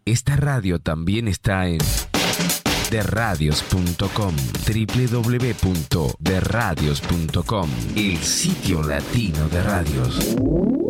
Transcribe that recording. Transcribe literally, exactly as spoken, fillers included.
Esta radio también está en de radios punto com, doble u doble u doble u punto de radios punto com, el sitio latino de radios.